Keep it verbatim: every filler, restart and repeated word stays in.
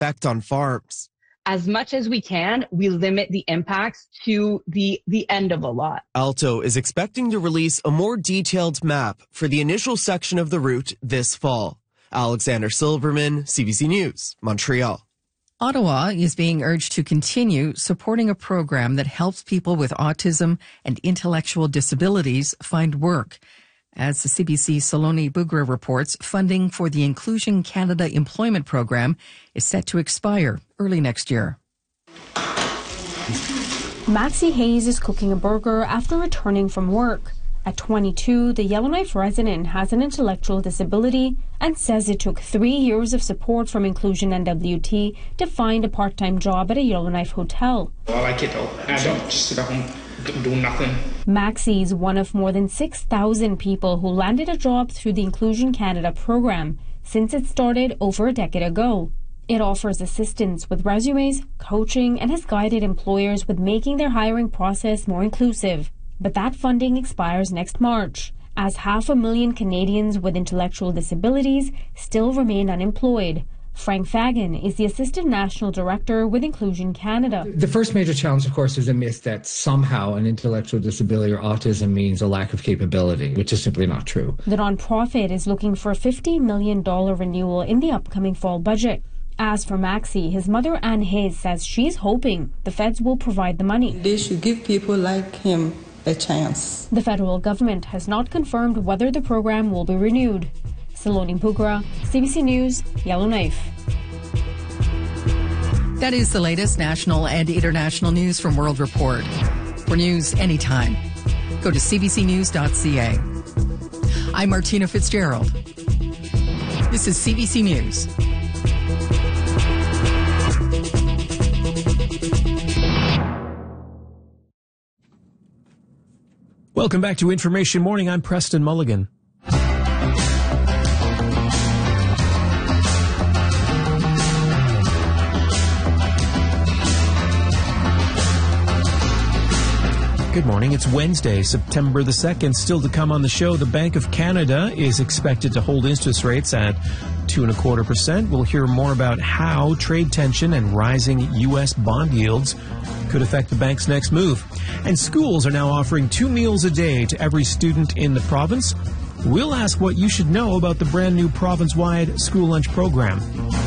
effect on farms. As much as we can, we limit the impacts to the, the end of a lot. Alto is expecting to release a more detailed map for the initial section of the route this fall. Alexander Silverman, C B C News, Montreal. Ottawa is being urged to continue supporting a program that helps people with autism and intellectual disabilities find work. As the C B C Saloni Bugra reports, funding for the Inclusion Canada Employment Program is set to expire early next year. Maxie Hayes is cooking a burger after returning from work. At twenty-two, the Yellowknife resident has an intellectual disability and says it took three years of support from Inclusion N W T to find a part-time job at a Yellowknife hotel. I like it though. I don't just sit at home do nothing. Maxie is one of more than six thousand people who landed a job through the Inclusion Canada program since it started over a decade ago. It offers assistance with resumes, coaching, and has guided employers with making their hiring process more inclusive. But that funding expires next March, as half a million Canadians with intellectual disabilities still remain unemployed. Frank Fagan is the Assistant National Director with Inclusion Canada. The first major challenge, of course, is a myth that somehow an intellectual disability or autism means a lack of capability, which is simply not true. The nonprofit is looking for a fifty million dollars renewal in the upcoming fall budget. As for Maxie, his mother Anne Hayes says she's hoping the feds will provide the money. They should give people like him a chance. The federal government has not confirmed whether the program will be renewed. Saloni Bugra, C B C News, Yellowknife. That is the latest national and international news from World Report. For news anytime, go to c b c news dot c a. I'm Martina Fitzgerald. This is C B C News. Welcome back to Information Morning. I'm Preston Mulligan. Good morning. It's Wednesday, September the second. Still to come on the show, the Bank of Canada is expected to hold interest rates at two and a quarter percent. We'll hear more about how trade tension and rising U S bond yields could affect the bank's next move. And schools are now offering two meals a day to every student in the province. We'll ask what you should know about the brand new province-wide school lunch program.